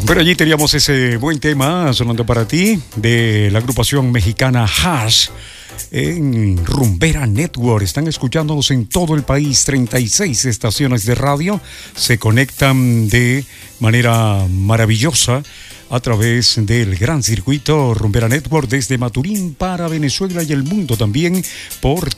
Bueno, allí teníamos ese buen tema sonando para ti de la agrupación mexicana Hash en Rumbera Network. Están escuchándonos en todo el país, 36 estaciones de radio se conectan de manera maravillosa a través del gran circuito Rumbera Network desde Maturín para Venezuela y el mundo también por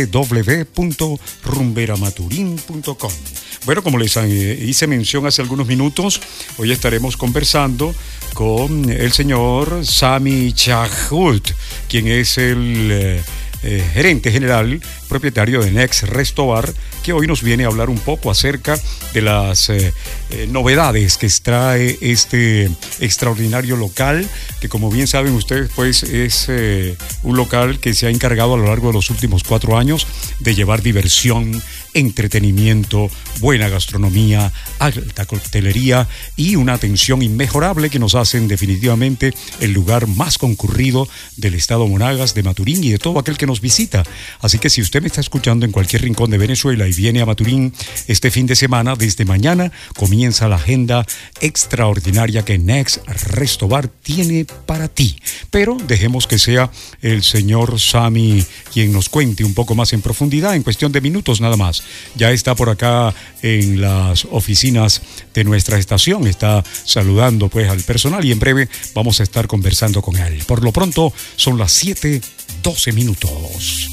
www.rumberamaturin.com. Bueno, como les hice mención hace algunos minutos, hoy estaremos conversando con el señor Sami Chahut, quien es el gerente general, propietario de Next Resto Bar, que hoy nos viene a hablar un poco acerca de las novedades que trae este extraordinario local, que como bien saben ustedes, pues es un local que se ha encargado a lo largo de los últimos 4 años de llevar diversión, entretenimiento, buena gastronomía, alta coctelería y una atención inmejorable que nos hacen definitivamente el lugar más concurrido del estado Monagas, de Maturín y de todo aquel que nos visita. Así que si usted me está escuchando en cualquier rincón de Venezuela y viene a Maturín este fin de semana, desde mañana comienza la agenda extraordinaria que Next Resto Bar tiene para ti. Pero dejemos que sea el señor Sami quien nos cuente un poco más en profundidad, en cuestión de minutos nada más. Ya está por acá en las oficinas de nuestra estación, está saludando pues al personal y en breve vamos a estar conversando con él. Por lo pronto son las 7:12 minutos.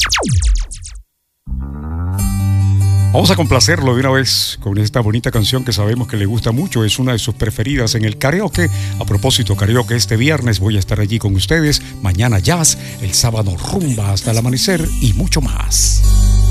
Vamos a complacerlo de una vez con esta bonita canción que sabemos que le gusta mucho, es una de sus preferidas en el karaoke. A propósito, karaoke este viernes voy a estar allí con ustedes, mañana jazz, el sábado rumba hasta el amanecer y mucho más.